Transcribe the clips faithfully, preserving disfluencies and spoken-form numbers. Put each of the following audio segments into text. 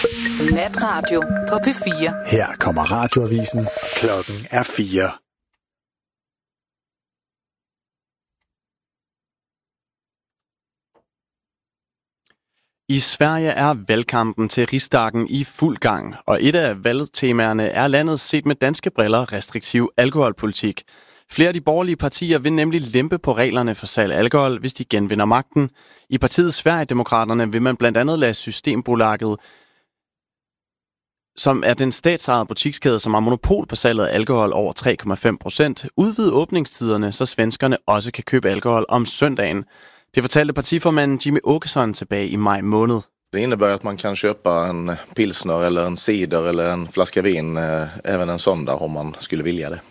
Natradio på P fire. Her kommer radioavisen. Klokken er fire. I Sverige er valgkampen til Riksdagen i fuld gang, og et af valgtemaerne er landets set med danske briller restriktiv alkoholpolitik. Flere af de borgerlige partier vil nemlig lempe på reglerne for salg af alkohol, hvis de genvinder magten. I partiet Sverigedemokraterne vil man blandt andet lade Systembolaget, som er den statsejede butikskæde, som har monopol på salget af alkohol over tre komma fem procent, udvide åbningstiderne, så svenskerne også kan købe alkohol om søndagen. Det fortalte partiformanden Jimmie Åkesson tilbage i maj måned. Det innebär att man kan köpa en pilsner eller en cider eller en flaska vin eh, även en söndag om man skulle vilja det.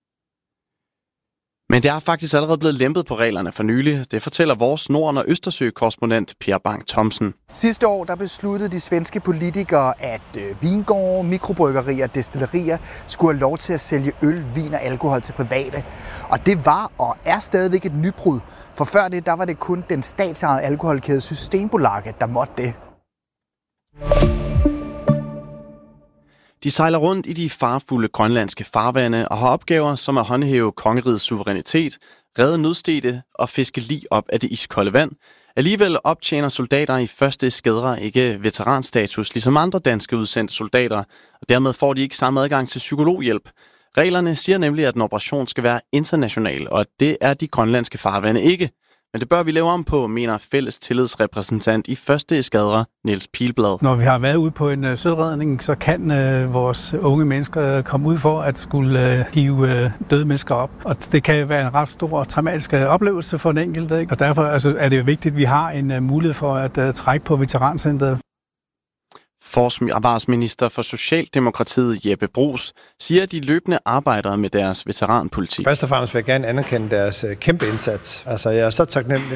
Men det er faktisk allerede blevet lempet på reglerne for nylig. Det fortæller vores Norden- og Østersø-korrespondent Per Bang Thomsen. Sidste år der besluttede de svenske politikere, at øh, vingårde, mikrobryggerier og destillerier skulle have lov til at sælge øl, vin og alkohol til private. Og det var og er stadigvæk et nybrud. For før det, der var det kun den statsejede alkoholkæde Systembolaget, der måtte det. De sejler rundt i de farfulde grønlandske farvande og har opgaver som at håndhæve kongerigets suverænitet, redde nødstedte og fiske lig op af det iskolde vand. Alligevel optjener soldater i første eskadre ikke veteranstatus, ligesom andre danske udsendte soldater, og dermed får de ikke samme adgang til psykologhjælp. Reglerne siger nemlig, at en operation skal være international, og at det er de grønlandske farvande ikke. Men det bør vi lave om på, mener fælles tillidsrepræsentant i første eskadre, Niels Pilblad. Når vi har været ude på en uh, søredning, så kan uh, vores unge mennesker komme ud for at skulle uh, hive uh, døde mennesker op. Og det kan være en ret stor og traumatisk oplevelse for den enkelte, ikke? Og derfor altså, er det vigtigt, at vi har en uh, mulighed for at uh, trække på veterancentret. Forsvarsminister for Socialdemokratiet Jeppe Bruus siger, at de løbende arbejder med deres veteranpolitik. Først og fremmest vil jeg gerne anerkende deres kæmpe indsats. Altså, jeg er så taknemmelig